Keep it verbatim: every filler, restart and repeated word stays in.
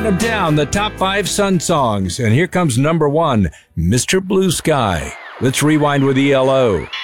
counting them down, the top five Sun songs. And here comes number one, Mister Blue Sky. Let's rewind with E L O.